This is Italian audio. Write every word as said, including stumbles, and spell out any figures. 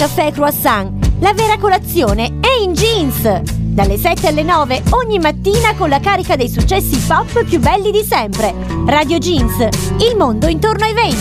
Caffè e croissant. La vera colazione è in Jeans. Dalle sette alle nove ogni mattina con la carica dei successi pop più belli di sempre. Radio Jeans, il mondo intorno ai venti.